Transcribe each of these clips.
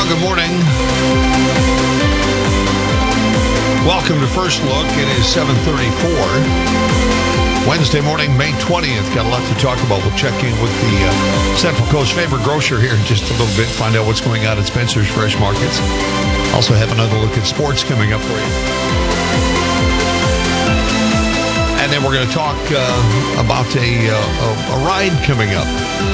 good morning. Welcome to First Look. It is 7:34. Wednesday morning, May 20th. Got a lot to talk about. We'll check in with the Central Coast favorite grocer here in just a little bit, find out what's going on at Spencer's Fresh Markets. Also have another look at sports coming up for you. And then we're going to talk about a ride coming up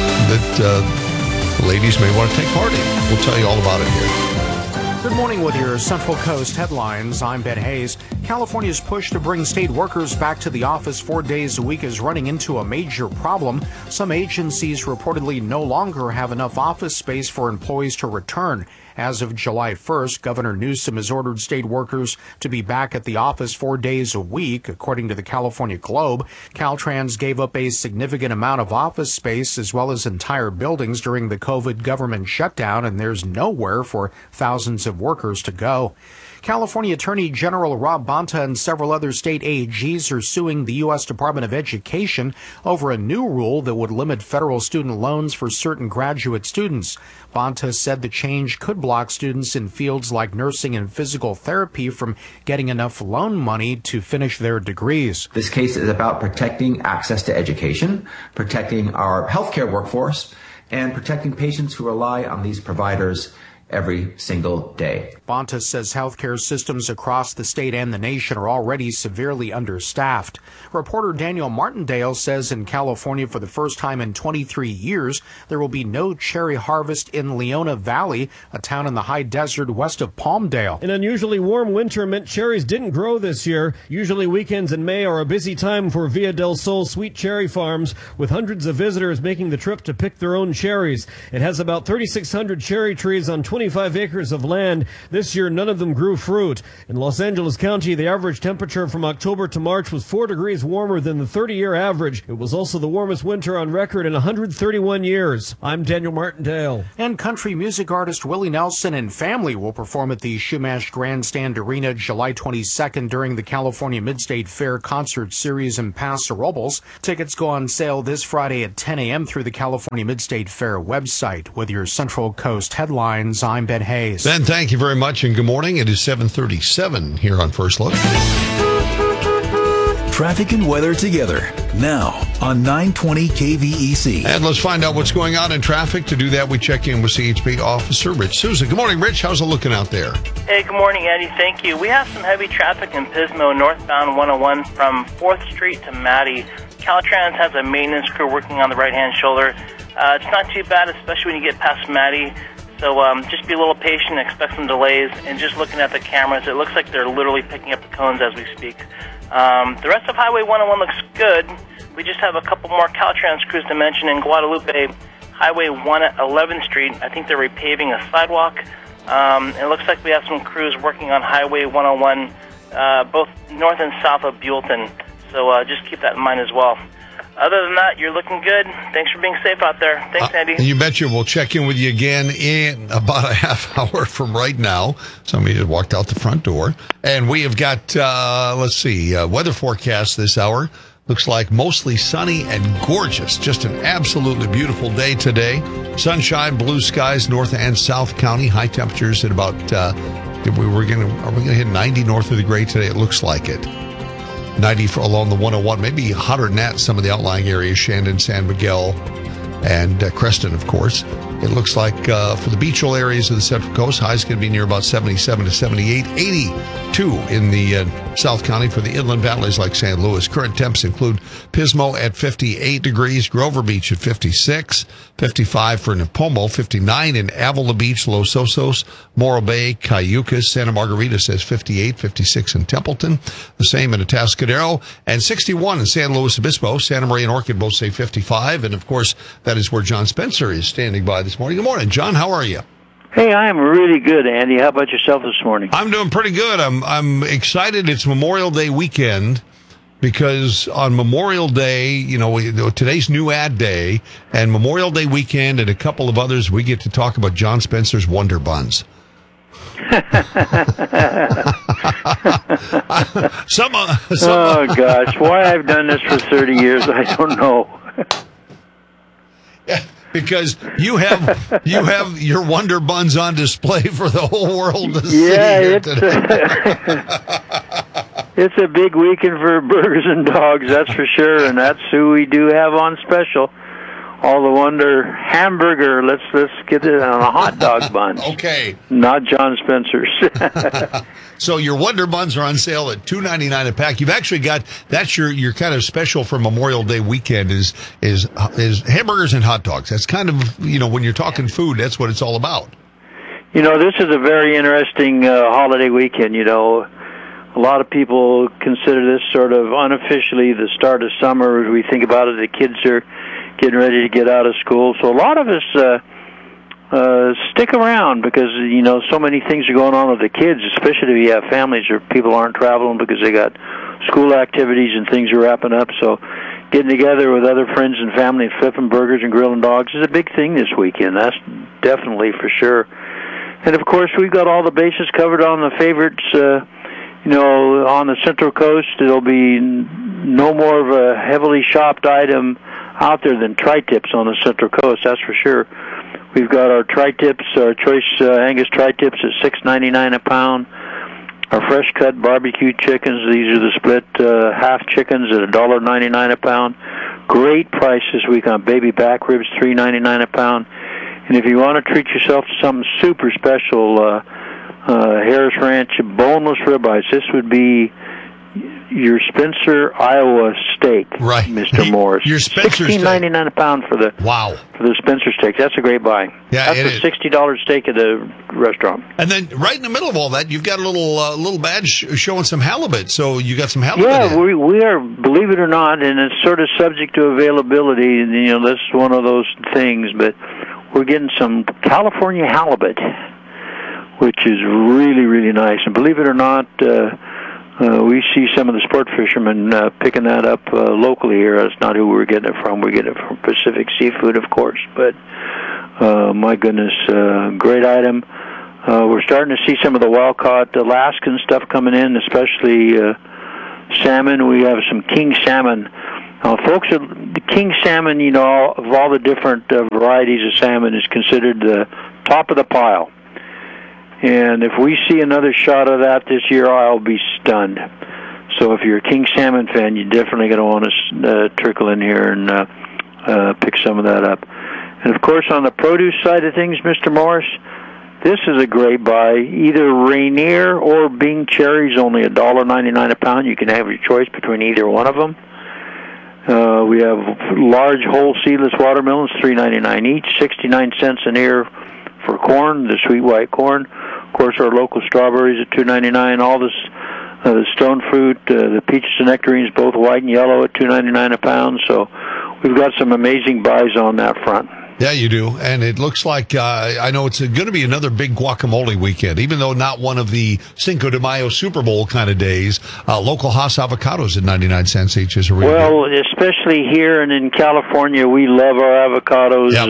that ladies may want to take part in. We'll tell you all about it here. Good morning with your Central Coast headlines. I'm Ben Hayes. California's push to bring state workers back to the office 4 days a week is running into a major problem. Some agencies reportedly no longer have enough office space for employees to return. As of July 1st, Governor Newsom has ordered state workers to be back at the office 4 days a week. According to the California Globe, Caltrans gave up a significant amount of office space as well as entire buildings during the COVID government shutdown, and there's nowhere for thousands of workers to go. California Attorney General Rob Bonta and several other state AGs are suing the U.S. Department of Education over a new rule that would limit federal student loans for certain graduate students. Bonta said the change could block students in fields like nursing and physical therapy from getting enough loan money to finish their degrees. This case is about protecting access to education, protecting our healthcare workforce, and protecting patients who rely on these providers every single day. Bonta says healthcare systems across the state and the nation are already severely understaffed. Reporter Daniel Martindale says in California for the first time in 23 years, there will be no cherry harvest in Leona Valley, a town in the high desert west of Palmdale. An unusually warm winter meant cherries didn't grow this year. Usually weekends in May are a busy time for Villa del Sol Sweet Cherry Farms, with hundreds of visitors making the trip to pick their own cherries. It has about 3,600 cherry trees on 25 acres of land. This year, none of them grew fruit. In Los Angeles County, the average temperature from October to March was 4 degrees warmer than the 30-year average. It was also the warmest winter on record in 131 years. I'm Daniel Martindale. And country music artist Willie Nelson and family will perform at the Shumash Grandstand Arena July 22nd during the California Midstate Fair Concert Series in Paso Robles. Tickets go on sale this Friday at 10 a.m. through the California Midstate Fair website. With your Central Coast headlines, I'm Ben Hayes. Ben, thank you very much, and good morning. It is 7:37 here on First Look. Traffic and weather together now on 920 KVEC. And let's find out what's going on in traffic. To do that, we check in with CHP Officer Rich Souza. Good morning, Rich. How's it looking out there? Hey, good morning, Andy. Thank you. We have some heavy traffic in Pismo, northbound 101 from 4th Street to Maddie. Caltrans has a maintenance crew working on the right-hand shoulder. It's not too bad, especially when you get past Maddie. So just be a little patient, expect some delays, and just looking at the cameras, it looks like they're literally picking up the cones as we speak. The rest of Highway 101 looks good. We just have a couple more Caltrans crews to mention in Guadalupe. Highway 1 at 11th Street, I think they're repaving a sidewalk. It looks like we have some crews working on Highway 101, both north and south of Buellton. So just keep that in mind as well. Other than that, you're looking good. Thanks for being safe out there. Thanks, Andy. You betcha. We'll check in with you again in about a half hour from right now. Somebody just walked out the front door. And we have got, weather forecast this hour. Looks like mostly sunny and gorgeous. Just an absolutely beautiful day today. Sunshine, blue skies, north and south county. High temperatures at about, are we going to hit 90 north of the Gray today? It looks like it. 90 along the 101, maybe hotter than that in some of the outlying areas, Shandon, San Miguel, and Creston, of course. It looks like for the beachal areas of the Central Coast, highs going to be near about 77 to 78, 82 in the South County for the inland valleys like San Luis. Current temps include Pismo at 58 degrees, Grover Beach at 56, 55 for Nipomo, 59 in Avila Beach, Los Osos, Morro Bay, Cayucas, Santa Margarita says 58, 56 in Templeton, the same in Atascadero, and 61 in San Luis Obispo. Santa Maria and Orchid both say 55, and of course, that is where John Spencer is standing by this morning. Good morning, John. How are you? Hey, I am really good, Andy. How about yourself this morning? I'm doing pretty good. I'm excited. It's Memorial Day weekend because on Memorial Day, today's new ad day, and Memorial Day weekend and a couple of others, we get to talk about John Spencer's Wonder Buns. Oh, gosh. Why I've done this for 30 years, I don't know. because you have your Wonder Buns on display for the whole world to see Yeah, here today. it's a big weekend for burgers and dogs, that's for sure, and that's who we do have on special. All the Wonder hamburger. Let's get it on a hot dog bun. Okay. Not John Spencer's. So your Wonder Buns are on sale at $2.99 a pack. You've actually got that's your kind of special for Memorial Day weekend is hamburgers and hot dogs. That's kind of when you're talking food, that's what it's all about. This is a very interesting holiday weekend. A lot of people consider this sort of unofficially the start of summer. As we think about it, the kids are getting ready to get out of school. So a lot of us stick around because, so many things are going on with the kids, especially if you have families or people aren't traveling because they got school activities and things are wrapping up. So getting together with other friends and family and flipping burgers and grilling dogs is a big thing this weekend. That's definitely for sure. And, of course, we've got all the bases covered on the favorites. On the Central Coast, it'll be no more of a heavily shopped item out there than tri-tips on the Central Coast, that's for sure. We've got our tri-tips, our choice Angus tri-tips at $6.99 a pound. Our fresh cut barbecue chickens, these are the split half chickens at $1.99 a pound. Great price this week on baby back ribs, $3.99 a pound. And if you want to treat yourself to something super special, Harris Ranch boneless ribeyes, this would be your Spencer, Iowa steak, right, Mr. Morris. Your Spencer $16.99 a pound for the Spencer steak. That's a great buy. Yeah, that's a $60 steak at the restaurant. And then right in the middle of all that, you've got a little badge showing some halibut. So you got some halibut. Yeah, we are, believe it or not, and it's sort of subject to availability. This is one of those things, but we're getting some California halibut, which is really, really nice. And believe it or not, we see some of the sport fishermen picking that up locally here. That's not who we're getting it from. We're getting it from Pacific Seafood, of course. But, my goodness, great item. We're starting to see some of the wild-caught Alaskan stuff coming in, especially salmon. We have some king salmon. Folks, the king salmon, of all the different varieties of salmon, is considered the top of the pile. And if we see another shot of that this year, I'll be stunned. So if you're a king salmon fan, you're definitely going to want to trickle in here and pick some of that up. And, of course, on the produce side of things, Mr. Morris, this is a great buy. Either Rainier or Bing cherries, only $1.99 a pound. You can have your choice between either one of them. We have large whole seedless watermelons, $3.99 each, 69 cents an ear for corn, the sweet white corn. Of course, our local strawberries at $2.99. All this, the stone fruit, the peaches and nectarines, both white and yellow at $2.99 a pound. So we've got some amazing buys on that front. Yeah, you do. And it looks like, I know it's going to be another big guacamole weekend, even though not one of the Cinco de Mayo Super Bowl kind of days. Local Hass avocados at 99 cents each is a really good. Especially here and in California, we love our avocados. Yep.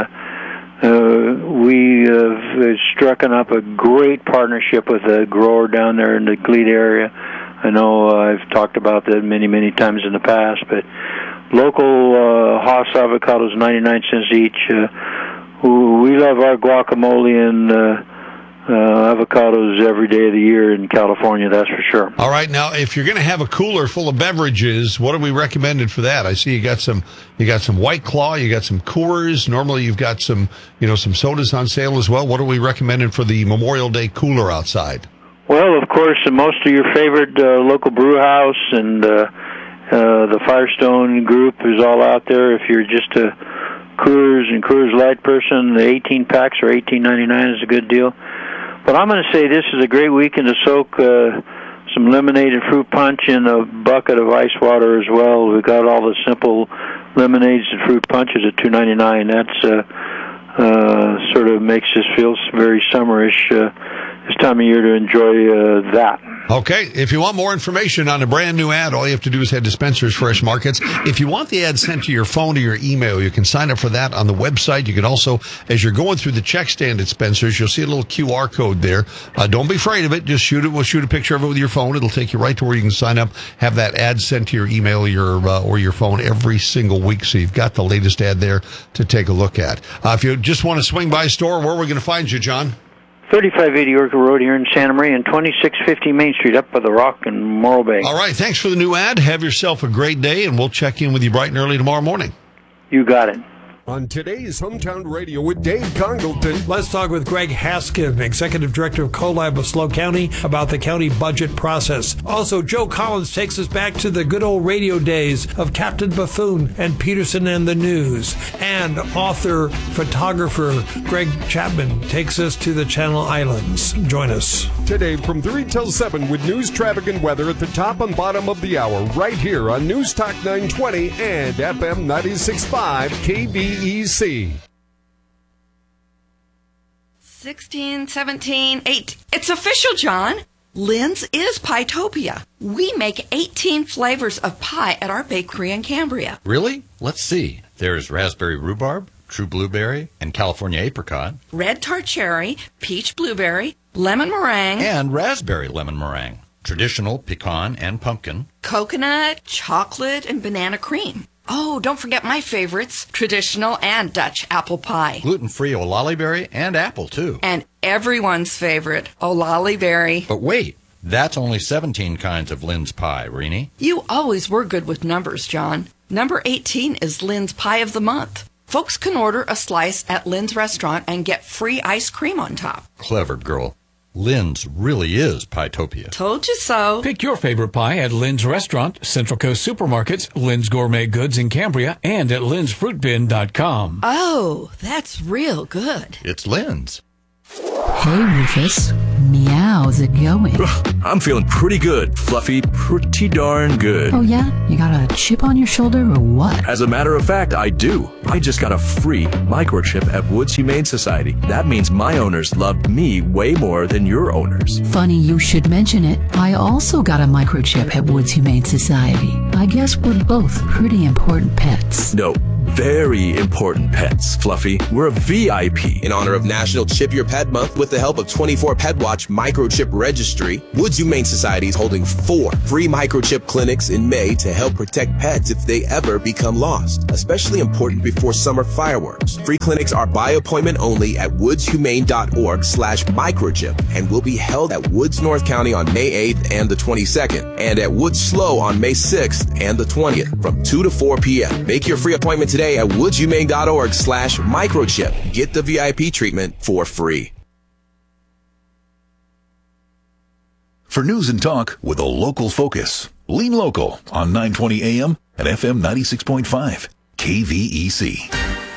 And we have struck up a great partnership with a grower down there in the Glebe area. I know I've talked about that many, many times in the past, but local Hass avocados, 99 cents each. We love our guacamole and avocados every day of the year in California, that's for sure. All right, now if you're going to have a cooler full of beverages, what are we recommended for that? I see you got some White Claw, you got some Coors. Normally you've got some sodas on sale as well. What are we recommending for the Memorial Day cooler outside? Well, of course, most of your favorite local brew house and the Firestone group is all out there. If you're just a Coors and Coors Light person, the 18 packs are $18.99 is a good deal. But I'm going to say this is a great weekend to soak some lemonade and fruit punch in a bucket of ice water as well. We've got all the simple lemonades and fruit punches at $2.99. That's sort of makes us feel very summerish this time of year to enjoy that. Okay, if you want more information on a brand new ad, all you have to do is head to Spencer's Fresh Markets. If you want the ad sent to your phone or your email, you can sign up for that on the website. You can also, as you're going through the check stand at Spencer's, you'll see a little QR code there. Don't be afraid of it. Just shoot it. We'll shoot a picture of it with your phone. It'll take you right to where you can sign up, have that ad sent to your email or your phone every single week. So you've got the latest ad there to take a look at. If you just want to swing by a store, where are we going to find you, John? 3580 Orca Road here in Santa Maria and 2650 Main Street up by the Rock in Morro Bay. All right, thanks for the new ad. Have yourself a great day, and we'll check in with you bright and early tomorrow morning. You got it. On today's Hometown Radio with Dave Congleton. Let's talk with Greg Haskin, Executive Director of CoLab of SLO County, about the county budget process. Also, Joe Collins takes us back to the good old radio days of Captain Buffoon and Peterson and the News. And author, photographer Greg Chapman takes us to the Channel Islands. Join us. Today from 3 till 7 with news, traffic, and weather at the top and bottom of the hour, right here on News Talk 920 and FM 96.5 KVEC. 16, 17, 8. It's official, John. Lynn's is Pietopia. We make 18 flavors of pie at our bakery in Cambria. Really? Let's see. There's raspberry rhubarb, true blueberry, and California apricot. Red tart cherry, peach blueberry, lemon meringue. And raspberry lemon meringue. Traditional pecan and pumpkin. Coconut, chocolate, and banana cream. Oh, don't forget my favorites, traditional and Dutch apple pie. Gluten-free olali berry and apple, too. And everyone's favorite, olali berry. But wait, that's only 17 kinds of Lynn's pie, Rini. You always were good with numbers, John. Number 18 is Lynn's Pie of the Month. Folks can order a slice at Lynn's restaurant and get free ice cream on top. Clever girl. Lynn's really is Pietopia. Told you so. Pick your favorite pie at Lynn's Restaurant, Central Coast Supermarkets, Lynn's Gourmet Goods in Cambria, and at lynn'sfruitbin.com. Oh, that's real good. It's Lynn's. Hey, Rufus. Meow's it going? I'm feeling pretty good, Fluffy. Pretty darn good. Oh, yeah? You got a chip on your shoulder or what? As a matter of fact, I do. I just got a free microchip at Woods Humane Society. That means my owners loved me way more than your owners. Funny you should mention it. I also got a microchip at Woods Humane Society. I guess we're both pretty important pets. No, very important pets, Fluffy. We're a VIP. In honor of National Chip Your Pet Month, with the help of 24 Pet Watch Microchip Registry, Woods Humane Society is holding 4 free microchip clinics in May to help protect pets if they ever become lost. Especially important before summer fireworks. Free clinics are by appointment only at woodshumane.org/microchip and will be held at Woods North County on May 8th and the 22nd, and at Woods SLO on May 6th and the 20th from 2 to 4 p.m. Make your free appointment today at woodshumane.org/microchip. Get the VIP treatment for free. For news and talk with a local focus, Lean Local on 920 AM and FM 96.5 KVEC.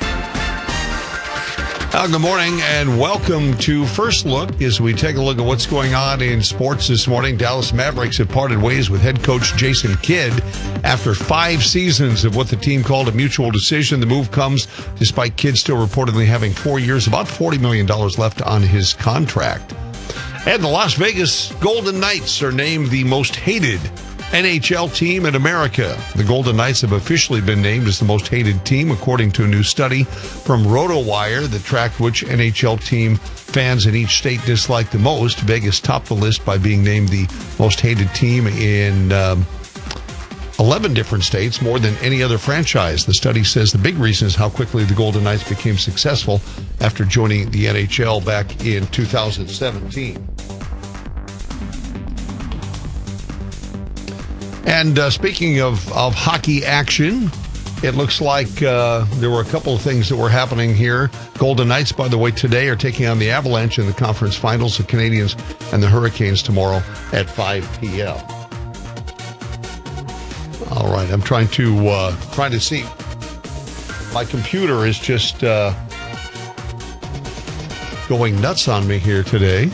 Good morning and welcome to First Look as we take a look at what's going on in sports this morning. Dallas Mavericks have parted ways with head coach Jason Kidd after 5 seasons of what the team called a mutual decision. The move comes despite Kidd still reportedly having 4 years, about $40 million left on his contract. And the Las Vegas Golden Knights are named the most hated NHL team in America. The Golden Knights have officially been named as the most hated team, according to a new study from RotoWire that tracked which NHL team fans in each state dislike the most. Vegas topped the list by being named the most hated team in 11 different states, more than any other franchise. The study says the big reason is how quickly the Golden Knights became successful after joining the NHL back in 2017. And speaking of hockey action, it looks like there were a couple of things that were happening here. Golden Knights, by the way, today are taking on the Avalanche in the conference finals. The Canadiens and the Hurricanes tomorrow at 5 p.m. All right, I'm trying to see. My computer is just going nuts on me here today.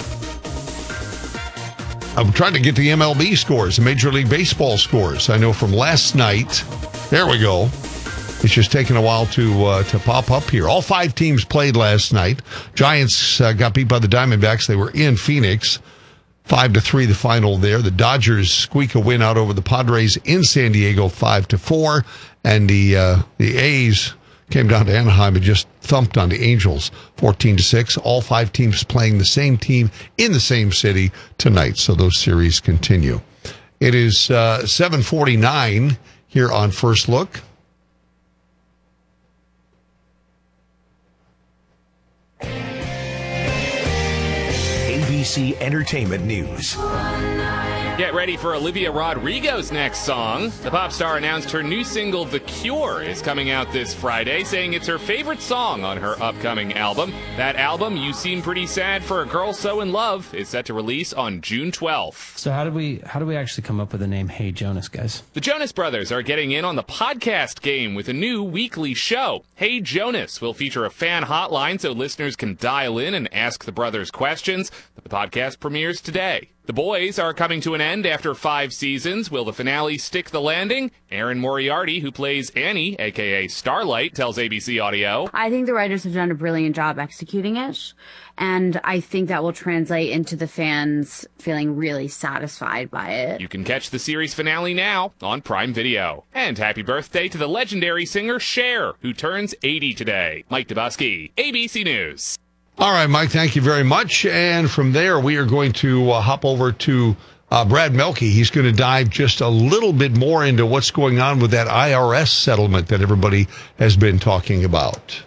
I'm trying to get the MLB scores, the Major League Baseball scores. I know from last night. There we go. It's just taking a while to pop up here. All 5 teams played last night. Giants got beat by the Diamondbacks. They were in Phoenix. 5-3 the final there. The Dodgers squeak a win out over the Padres in San Diego 5-4. And the A's came down to Anaheim and just thumped on the Angels 14-6. All 5 teams playing the same team in the same city tonight. So those series continue. It is 7:49 here on First Look. ABC Entertainment News. Get ready for Olivia Rodrigo's next song. The pop star announced her new single, The Cure, is coming out this Friday, saying it's her favorite song on her upcoming album. That album, You Seem Pretty Sad for a Girl So in Love, is set to release on June 12th. So how do we actually come up with the name Hey Jonas, guys? The Jonas Brothers are getting in on the podcast game with a new weekly show. Hey Jonas will feature a fan hotline so listeners can dial in and ask the brothers questions. The podcast premieres today. The Boys are coming to an end after 5 seasons. Will the finale stick the landing? Erin Moriarty, who plays Annie, a.k.a. Starlight, tells ABC Audio. I think the writers have done a brilliant job executing it, and I think that will translate into the fans feeling really satisfied by it. You can catch the series finale now on Prime Video. And happy birthday to the legendary singer Cher, who turns 80 today. Mike Dubusky, ABC News. All right, Mike, thank you very much. And from there, we are going to hop over to Brad Melke. He's going to dive just a little bit more into what's going on with that IRS settlement that everybody has been talking about.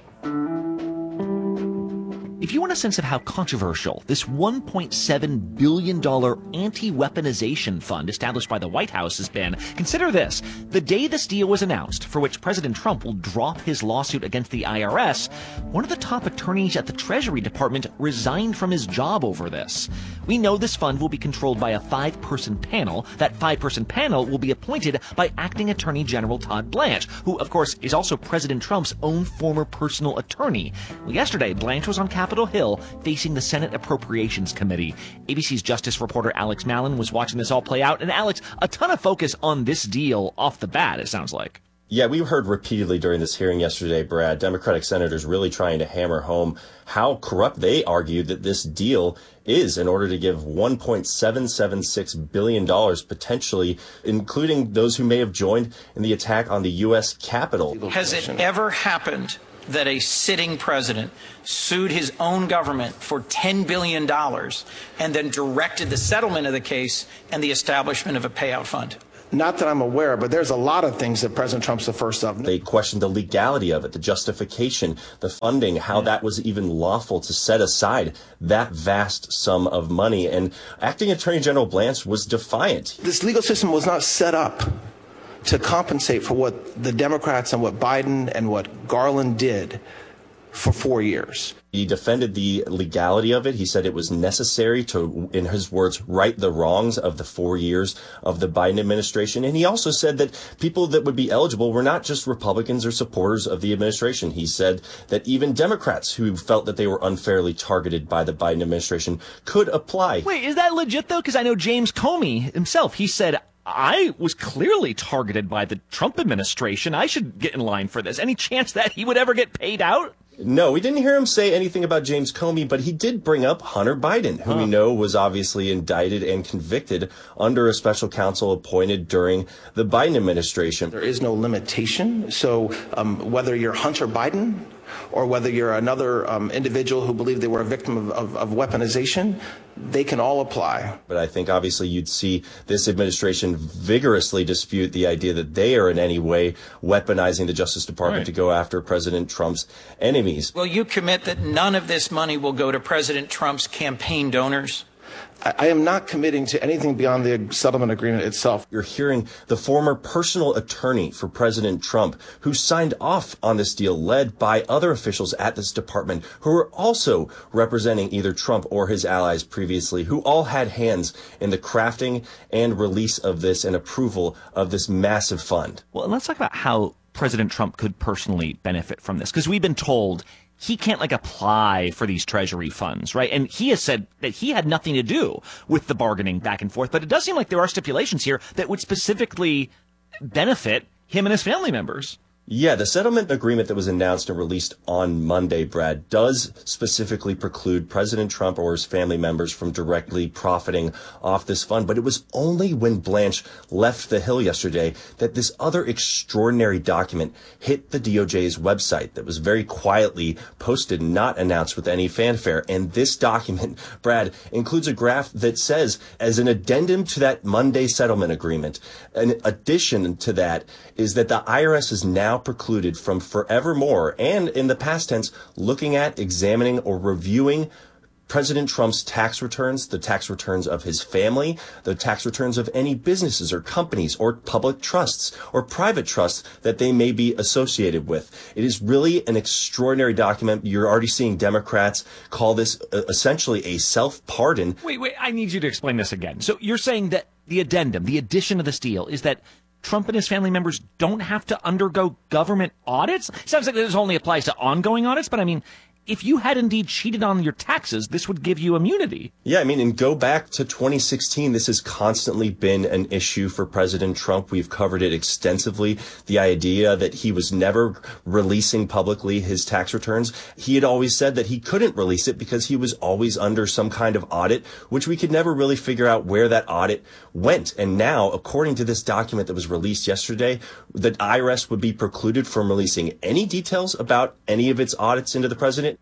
If you want a sense of how controversial this $1.7 billion anti-weaponization fund established by the White House has been, consider this. The day this deal was announced, for which President Trump will drop his lawsuit against the IRS, one of the top attorneys at the Treasury Department resigned from his job over this. We know this fund will be controlled by a 5-person panel. That 5-person panel will be appointed by Acting Attorney General Todd Blanche, who, of course, is also President Trump's own former personal attorney. Well, yesterday, Blanche was on Capitol Hill facing the Senate Appropriations Committee. ABC's Justice reporter Alex Mallon was watching this all play out. And Alex, a ton of focus on this deal off the bat, it sounds like. Yeah, we heard repeatedly during this hearing yesterday, Brad, Democratic senators really trying to hammer home how corrupt they argued that this deal is in order to give $1.776 billion, potentially, including those who may have joined in the attack on the U.S. Capitol. Has it ever happened that a sitting president sued his own government for $10 billion and then directed the settlement of the case and the establishment of a payout fund? Not that I'm aware, but there's a lot of things that President Trump's the first of. They questioned the legality of it, the justification, the funding, how that was even lawful to set aside that vast sum of money. And Acting Attorney General Blanche was defiant. This legal system was not set up to compensate for what the Democrats and what Biden and what Garland did for 4 years. He defended the legality of it. He said it was necessary to, in his words, right the wrongs of the 4 years of the Biden administration. And he also said that people that would be eligible were not just Republicans or supporters of the administration. He said that even Democrats who felt that they were unfairly targeted by the Biden administration could apply. Wait, is that legit, though? Because I know James Comey himself, he said, I was clearly targeted by the Trump administration. I should get in line for this. Any chance that he would ever get paid out? No, we didn't hear him say anything about James Comey, but he did bring up Hunter Biden, who we know was obviously indicted and convicted under a special counsel appointed during the Biden administration. There is no limitation. So whether you're Hunter Biden or whether you're another individual who believed they were a victim of weaponization, they can all apply. But I think obviously you'd see this administration vigorously dispute the idea that they are in any way weaponizing the Justice Department to go after President Trump's enemies. Will you commit that none of this money will go to President Trump's campaign donors? I am not committing to anything beyond the settlement agreement itself. You're hearing the former personal attorney for President Trump, who signed off on this deal, led by other officials at this department, who were also representing either Trump or his allies previously, who all had hands in the crafting and release of this and approval of this massive fund. Well, let's talk about how President Trump could personally benefit from this, because we've been told he can't apply for these Treasury funds, right? And he has said that he had nothing to do with the bargaining back and forth. But it does seem like there are stipulations here that would specifically benefit him and his family members. Yeah, the settlement agreement that was announced and released on Monday, Brad, does specifically preclude President Trump or his family members from directly profiting off this fund. But it was only when Blanche left the Hill yesterday that this other extraordinary document hit the DOJ's website that was very quietly posted, not announced with any fanfare. And this document, Brad, includes a graph that says, as an addendum to that Monday settlement agreement, an addition to that is that the IRS is now precluded from forevermore, and in the past tense, looking at, examining, or reviewing President Trump's tax returns, the tax returns of his family, the tax returns of any businesses or companies or public trusts or private trusts that they may be associated with. It is really an extraordinary document. You're already seeing Democrats call this essentially a self-pardon. Wait, I need you to explain this again. So you're saying that the addendum, the addition of this deal, is that Trump and his family members don't have to undergo government audits? Sounds like this only applies to ongoing audits, but I mean, if you had indeed cheated on your taxes, this would give you immunity. Yeah, I mean, and go back to 2016. This has constantly been an issue for President Trump. We've covered it extensively. The idea that he was never releasing publicly his tax returns. He had always said that he couldn't release it because he was always under some kind of audit, which we could never really figure out where that audit went. And now, according to this document that was released yesterday, the IRS would be precluded from releasing any details about any of its audits into the president.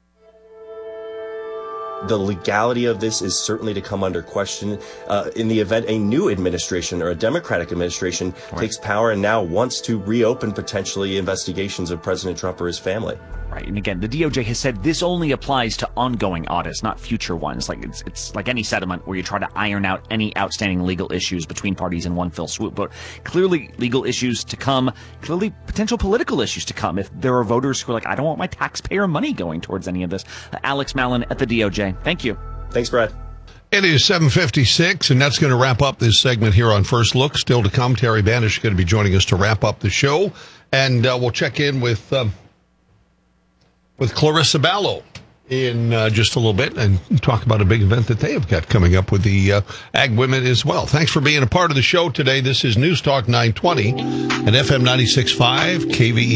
The legality of this is certainly to come under question in the event a new administration or a Democratic administration takes power and now wants to reopen potentially investigations of President Trump or his family. Right. And again, the DOJ has said this only applies to ongoing audits, not future ones. Like it's like any settlement where you try to iron out any outstanding legal issues between parties in one fell swoop. But clearly legal issues to come, clearly potential political issues to come if there are voters who are like, I don't want my taxpayer money going towards any of this. Alex Mallon at the DOJ. Thank you. Thanks, Brad. It is 7:56, and that's going to wrap up this segment here on First Look. Still to come, Terry Banish is going to be joining us to wrap up the show, and we'll check in with Clarissa Ballo in just a little bit and talk about a big event that they have got coming up with the Ag Women as well. Thanks for being a part of the show today. This is News Talk 920 and FM 96.5 KVE.